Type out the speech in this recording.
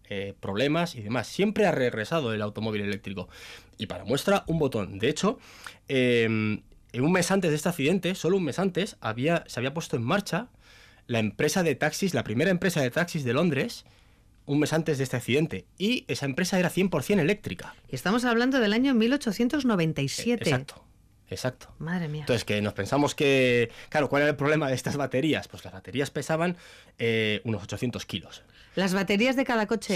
problemas y demás. Siempre ha regresado el automóvil eléctrico. Y para muestra, un botón. De hecho, un mes antes de este accidente, solo un mes antes, se había puesto en marcha la empresa de taxis, la primera empresa de taxis de Londres, un mes antes de este accidente. Y esa empresa era 100% eléctrica. Estamos hablando del año 1897. Exacto. Madre mía. Entonces, que nos pensamos que... Claro, ¿cuál era el problema de estas baterías? Pues las baterías pesaban unos 800 kilos. ¿Las baterías de cada coche?